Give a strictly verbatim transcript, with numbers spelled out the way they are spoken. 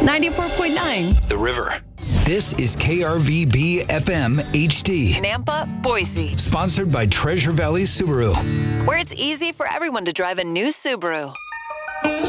ninety-four point nine. The River. This is K R V B F M H D. Nampa, Boise. Sponsored by Treasure Valley Subaru. Where it's easy for everyone to drive a new Subaru.